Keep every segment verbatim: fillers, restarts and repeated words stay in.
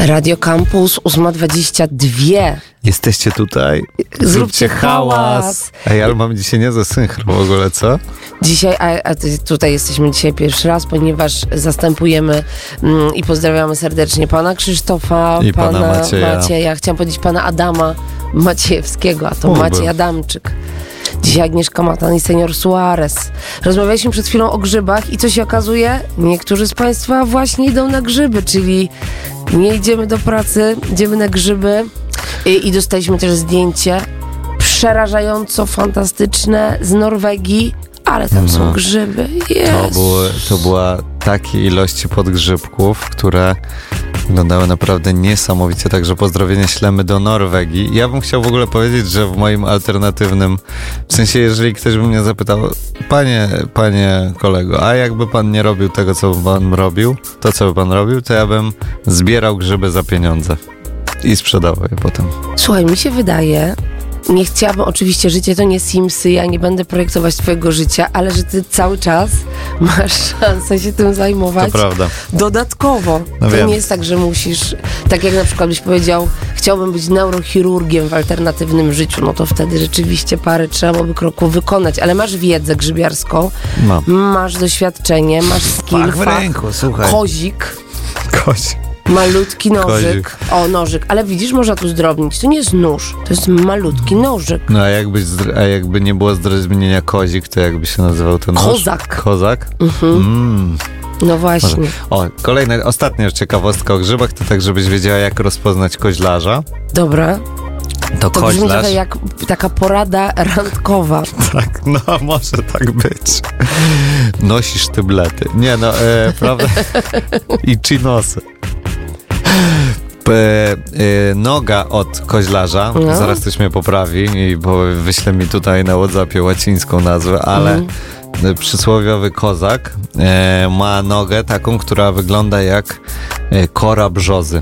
Radio Campus, ósma dwadzieścia dwa. Jesteście tutaj? Zróbcie, Zróbcie hałas. hałas. Ej, ale mam dzisiaj niezłe synchro w ogóle, co? Dzisiaj, a, a tutaj jesteśmy dzisiaj pierwszy raz, ponieważ zastępujemy mm, i pozdrawiamy serdecznie pana Krzysztofa, I pana, pana Macieja. Macieja. Chciałam powiedzieć pana Adama Maciejewskiego, a to Uby. Maciej Adamczyk. Dzisiaj Agnieszka Matan i senior Suarez. Rozmawialiśmy przed chwilą o grzybach i co się okazuje? Niektórzy z państwa właśnie idą na grzyby, czyli nie idziemy do pracy, idziemy na grzyby i, i dostaliśmy też zdjęcie przerażająco fantastyczne z Norwegii, ale tam no. są grzyby. To, były, to była takie ilości podgrzybków, które wyglądały naprawdę niesamowicie, także pozdrowienia ślemy do Norwegii. Ja bym chciał w ogóle powiedzieć, że w moim alternatywnym, w sensie jeżeli ktoś by mnie zapytał, panie, panie kolego, a jakby pan nie robił tego, co by pan robił, to co by pan robił, to ja bym zbierał grzyby za pieniądze i sprzedawał je potem. Słuchaj, mi się wydaje, nie chciałabym, oczywiście życie to nie Simsy, ja nie będę projektować twojego życia, ale że ty cały czas masz szansę się tym zajmować. To prawda. Dodatkowo. No to wiem. nie jest tak, że musisz, tak jak na przykład byś powiedział, chciałbym być neurochirurgiem w alternatywnym życiu, no to wtedy rzeczywiście parę trzeba byłoby kroków wykonać, ale masz wiedzę grzybiarską, Mam. masz doświadczenie, masz skill, fach w ręku, słuchaj. Kozik. Kozik. Malutki nożyk. Kozik. O, nożyk. Ale widzisz, można tu zdrobnić. To nie jest nóż, to jest malutki nożyk. No a jakby, a jakby nie było zdrobnienia kozik, to jakby się nazywał ten nóż? Kozak. Kozak? Mhm. Mm. No właśnie. Może. O, kolejna, ostatnia ciekawostka o grzybach, to tak, żebyś wiedziała, jak rozpoznać koźlarza. Dobra. To, to koźlarz... brzmi trochę jak taka porada randkowa. Tak, no może tak być. Nosisz sztyblety. Nie no, e, prawda? I chinosy. P, e, noga od koźlarza, no. Zaraz ktoś mnie poprawi i bo wyśle mi tutaj na WhatsAppie łacińską nazwę, ale mm. przysłowiowy kozak e, ma nogę taką, która wygląda jak e, kora brzozy.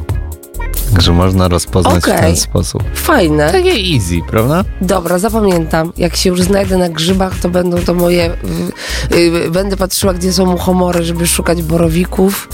Także można rozpoznać okay. w ten sposób. Fajne. Takie easy, prawda? Dobra, zapamiętam. Jak się już znajdę na grzybach, to będą to moje... Yy, yy, będę patrzyła, gdzie są muchomory, żeby szukać borowików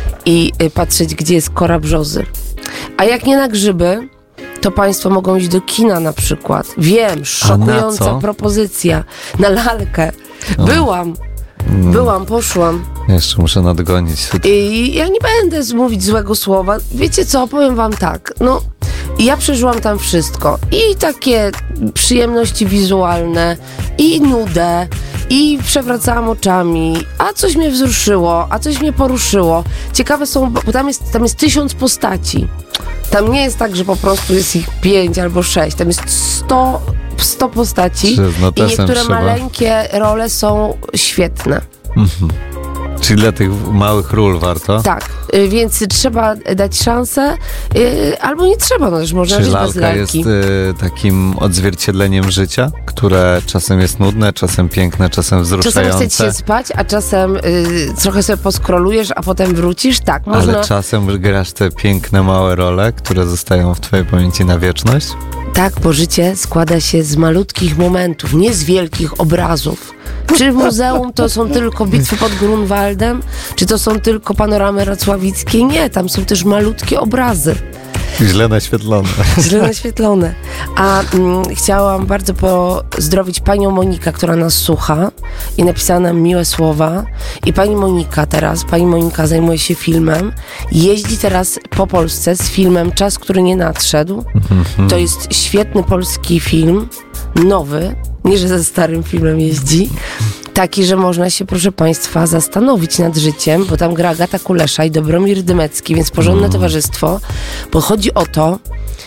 i yy, patrzeć, gdzie jest kora brzozy. A jak nie na grzyby, to państwo mogą iść do kina na przykład. Wiem, szokująca propozycja. Na lalkę. O. Byłam. Hmm. Byłam, poszłam. Jeszcze muszę nadgonić. I ja nie będę mówić złego słowa. Wiecie co, powiem wam tak. No, ja przeżyłam tam wszystko. I takie przyjemności wizualne, i nudę, i przewracałam oczami, a coś mnie wzruszyło, a coś mnie poruszyło. Ciekawe są, bo tam jest, tam jest tysiąc postaci. Tam nie jest tak, że po prostu jest ich pięć albo sześć. Tam jest sto, sto postaci i niektóre trzeba. maleńkie role są świetne. Mhm. Czyli dla tych małych ról warto? Tak, y, więc trzeba dać szansę, y, albo nie trzeba, no też można żyć bez lalki. Czy lalka jest y, takim odzwierciedleniem życia, które czasem jest nudne, czasem piękne, czasem wzruszające? Czasem chce ci się spać, a czasem y, trochę sobie poskrolujesz, a potem wrócisz, tak. Można... Ale czasem grasz te piękne, małe role, które zostają w twojej pamięci na wieczność? Tak, bo życie składa się z malutkich momentów, nie z wielkich obrazów. Czy w muzeum to są tylko bitwy pod Grunwaldem? Czy to są tylko panoramy racławickie? Nie, tam są też malutkie obrazy. Źle naświetlone. Źle naświetlone. A mm, chciałam bardzo pozdrowić panią Monikę, która nas słucha i napisała nam miłe słowa. I pani Monika teraz, pani Monika zajmuje się filmem. Jeździ teraz po Polsce z filmem Czas, który nie nadszedł. Mm-hmm. To jest świetny polski film, nowy, nie że ze starym filmem jeździ. Taki, że można się, proszę państwa, zastanowić nad życiem, bo tam gra Agata Kulesza i Dobromir Dymecki, więc porządne mm. towarzystwo, bo chodzi o to,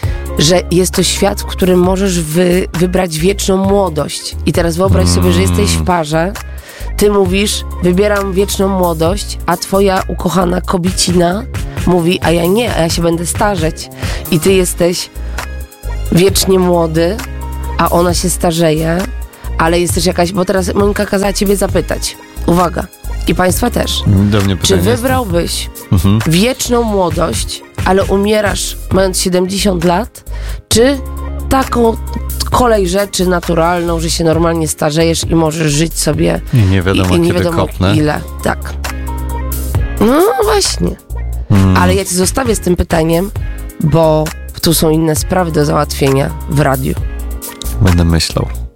że jest to świat, w którym możesz wy, wybrać wieczną młodość. I teraz wyobraź mm. sobie, że jesteś w parze, ty mówisz, wybieram wieczną młodość, a twoja ukochana kobicina mówi, a ja nie, a ja się będę starzeć. I ty jesteś wiecznie młody, a ona się starzeje, ale jest też jakaś, bo teraz Monika kazała ciebie zapytać. Uwaga. I państwa też. Do mnie Czy wybrałbyś mhm. wieczną młodość, ale umierasz mając siedemdziesiąt lat, czy taką kolej rzeczy naturalną, że się normalnie starzejesz i możesz żyć sobie i nie wiadomo, i, i nie kiedy wiadomo kopnę. ile. Tak. No właśnie. Hmm. Ale ja cię zostawię z tym pytaniem, bo tu są inne sprawy do załatwienia w radiu. Będę myślał.